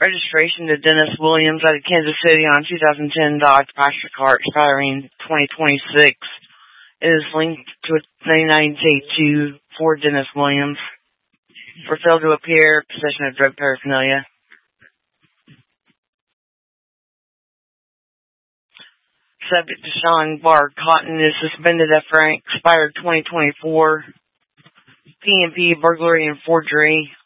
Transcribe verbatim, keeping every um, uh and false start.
Registration to Dennis Williams out of Kansas City on two thousand ten Dodge Pasture car expiring twenty twenty-six. It is linked to a ninety-nine K two for Dennis Williams. For failure to appear, possession of drug paraphernalia. Subject to Sean Bar Cotton is suspended after expired twenty twenty-four. P and P, burglary and forgery